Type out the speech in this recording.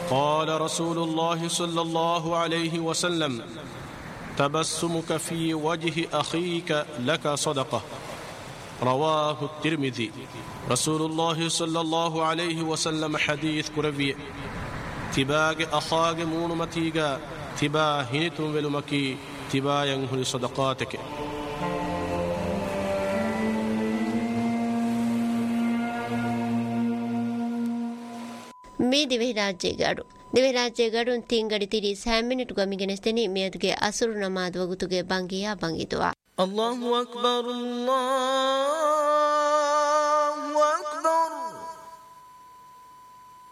قال رسول الله صلى الله عليه وسلم تبسمك في وجه أخيك لك صدقة رواه الترمذي. رسول الله صلى الله عليه وسلم حديث كربي تباغ أخاغ مونمتيغا تبا هنتم ولمكي تبا ينهل صدقاتك. මේ දිවෙහි රාජ්‍යයේ ගඩුන් තිංගඩි තිරි සෑමිනිට් ගමිගෙනස්තෙනි මියදුගේ අසුරු නමාද වගුතුගේ බංගියා බංගිතුවා. الله أكبر الله